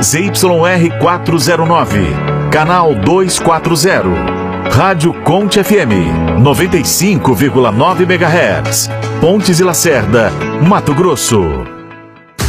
ZYR 409, canal 240. Rádio Conte FM, 95,9 MHz. Pontes e Lacerda, Mato Grosso.